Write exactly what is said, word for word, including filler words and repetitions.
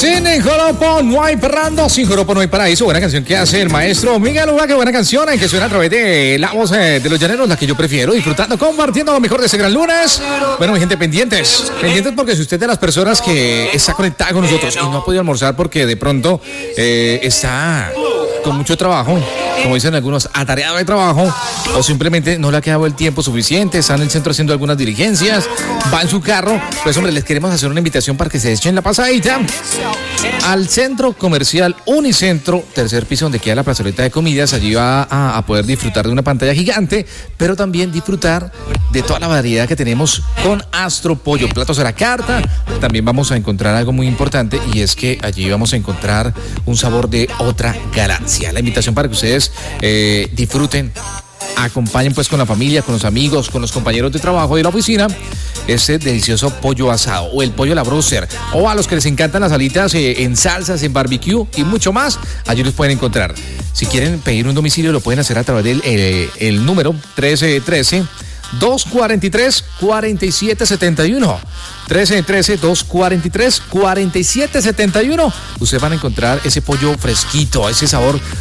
Sin joropo no hay perrando, sin joropo no hay paraíso. Buena canción que hace el maestro Miguel Uga, qué buena canción, en que suena a través de la voz eh, de los llaneros, la que yo prefiero, disfrutando, compartiendo lo mejor de ese gran lunes. Bueno, mi gente, pendientes, pendientes porque si usted es de las personas que está conectada con nosotros y no ha podido almorzar porque de pronto eh, está con mucho trabajo, como dicen algunos, atareado de trabajo, o simplemente no le ha quedado el tiempo suficiente, está en el centro haciendo algunas diligencias, va en su carro, pues hombre, les queremos hacer una invitación para que se echen la pasadita al centro comercial Unicentro, tercer piso, donde queda la plazoleta de comidas. Allí va a, a poder disfrutar de una pantalla gigante, pero también disfrutar de toda la variedad que tenemos con Astro Pollo, platos a la carta. También vamos a encontrar algo muy importante, y es que allí vamos a encontrar un sabor de otra galaxia. La invitación para que ustedes eh, disfruten, acompañen pues con la familia, con los amigos, con los compañeros de trabajo de la oficina, este delicioso pollo asado o el pollo a la bróster, o a los que les encantan las alitas eh, en salsas, en barbecue y mucho más, allí los pueden encontrar. Si quieren pedir un domicilio, lo pueden hacer a través del eh, el número trece trece, dos cuarenta y tres, cuarenta y siete setenta y uno. trece trece, dos cuarenta y tres, cuarenta y siete setenta y uno. Ustedes van a encontrar ese pollo fresquito, ese sabor